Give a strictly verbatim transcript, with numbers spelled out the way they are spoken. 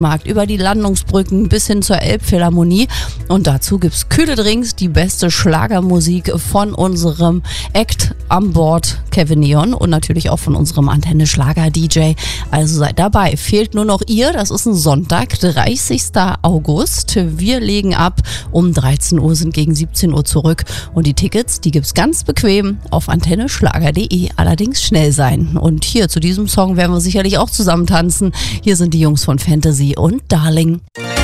Markt, über die Landungsbrücken bis hin zur Elbphilharmonie. Und dazu gibt's kühle Drinks, die beste Schlagermusik von unserem Act an Bord, Kevin Neon, und natürlich auch von unserem Antenne Schlager-D J. Also seid dabei. Fehlt nur noch ihr. Das ist ein Sonntag, dreißigster August. Wir legen ab. Um dreizehn Uhr, sind gegen siebzehn Uhr zurück. Und die Tickets, die gibt's ganz bequem auf antenne schlager punkt de. Allerdings schnell sein. Und hier zu diesem Song werden wir sicherlich auch zusammen tanzen. Hier sind die Jungs von Fantasy und Darling.